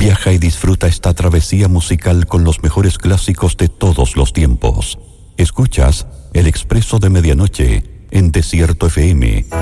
Viaja y disfruta esta travesía musical con los mejores clásicos de todos los tiempos. Escuchas El Expreso de Medianoche en Desierto FM.